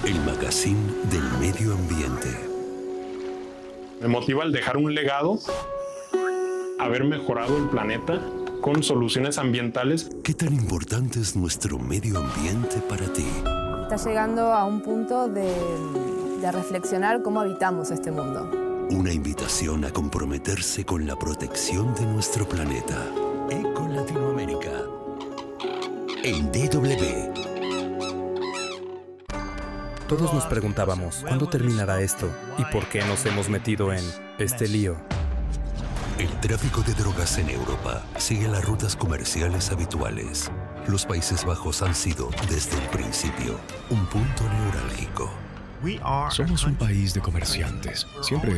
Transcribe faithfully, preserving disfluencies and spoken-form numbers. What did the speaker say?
El magazine del medio ambiente. Me motiva el dejar un legado, haber mejorado el planeta con soluciones ambientales. ¿Qué tan importante es nuestro medio ambiente para ti? Está llegando a un punto de, de reflexionar cómo habitamos este mundo. Una invitación a comprometerse con la protección de nuestro planeta. Eco Latinoamérica. En D W. Todos nos preguntábamos, ¿cuándo terminará esto? ¿Y por qué nos hemos metido en este lío? El tráfico de drogas en Europa sigue las rutas comerciales habituales. Los Países Bajos han sido, desde el principio, un punto neurálgico. Somos un país de comerciantes. Siempre